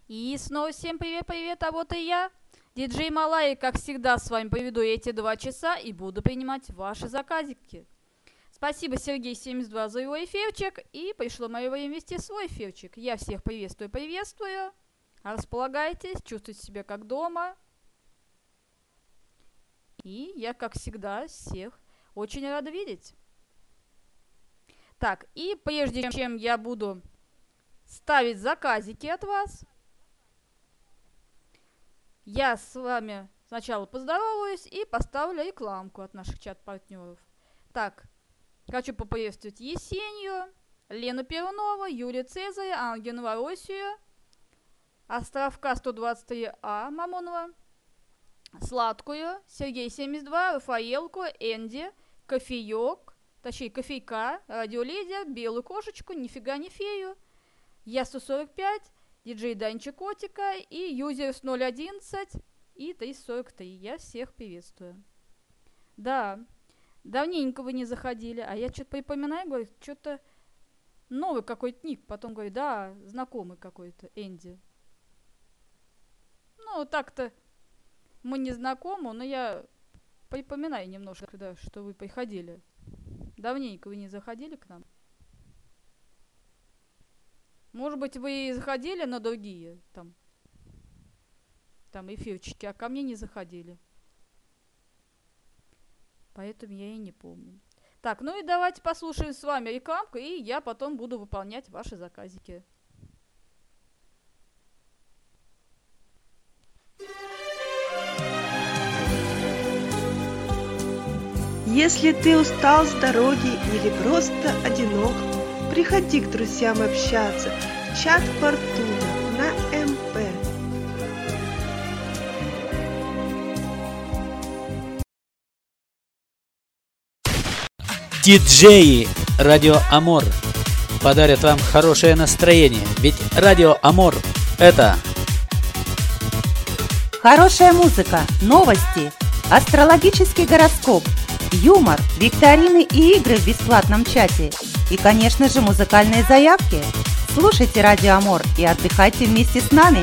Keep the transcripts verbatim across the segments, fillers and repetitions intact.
И снова всем привет-привет, а вот и я, диджей Малай, как всегда с вами проведу эти два часа и буду принимать ваши заказики. Спасибо Сергей семьдесят два за его эфирчик, и пришло мое время вести свой эфирчик. Я всех приветствую, приветствую, располагайтесь, чувствуйте себя как дома. И я, как всегда, всех очень рада видеть. Так, и прежде чем я буду ставить заказики от вас, я с вами сначала поздороваюсь и поставлю рекламку от наших чат-партнеров. Так, хочу поприветствовать Есению, Лену Перунова, Юрия Цезаря, Ангелу Новороссию, Островка сто двадцать три А Мамонова, Сладкую, Сергей семьдесят два, Рафаэлку, Энди, Кофеек, точнее Кофейка, Радиолидер, Белую Кошечку, Нифига не фею, Я сто сорок пять, диджей Данчик Котика и Юзерс ноль одиннадцать и триста сорок три. Я всех приветствую. Да, давненько вы не заходили, а я что-то припоминаю, говорю, что-то новый какой-то ник. Потом говорю, да, знакомый какой-то, Энди. Ну, так-то мы не знакомы, но я припоминаю немножко, да, что вы приходили. Давненько вы не заходили к нам. Может быть, вы заходили на другие там, там эфирчики, а ко мне не заходили. Поэтому я и не помню. Так, ну и давайте послушаем с вами рекламку, и я потом буду выполнять ваши заказики. Если ты устал с дороги или просто одинок, приходи к друзьям общаться в чат Фортуна на эм пэ. Диджеи Радио Амор подарят вам хорошее настроение, ведь Радио Амор – это хорошая музыка, новости, астрологический гороскоп, юмор, викторины и игры в бесплатном чате. И, конечно же, музыкальные заявки. Слушайте Радио Амор и отдыхайте вместе с нами.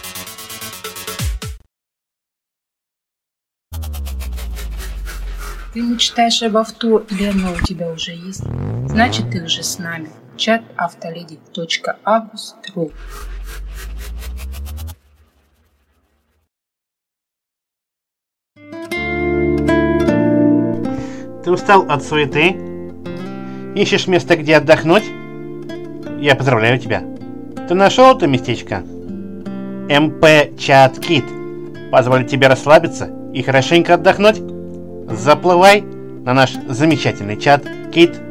Ты мечтаешь об авто или оно у тебя уже есть? Значит, ты уже с нами. чат автоледи точка агус точка ру. Ты устал от суеты? Ищешь место, где отдохнуть? Я поздравляю тебя. Ты нашел это местечко? эм пэ Chat Kit позволит тебе расслабиться и хорошенько отдохнуть. Заплывай на наш замечательный чат Kit